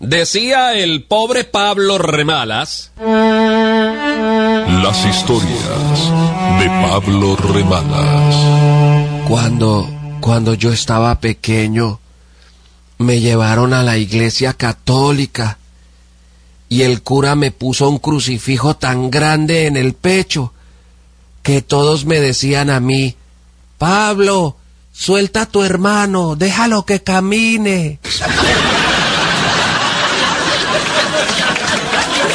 Decía el pobre Pablo Remalas. Las historias de Pablo Remalas. Cuando yo estaba pequeño, me llevaron a la iglesia católica y el cura me puso un crucifijo tan grande en el pecho que todos me decían a mí: Pablo, suelta a tu hermano, déjalo que camine.